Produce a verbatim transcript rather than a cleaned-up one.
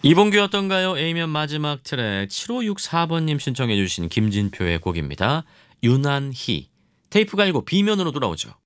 이번 주 어떤가요? A면 마지막 트랙 칠오육사 번님 신청해 주신 김진표의 곡입니다. 유난히. 테이프 갈고 B면으로 돌아오죠.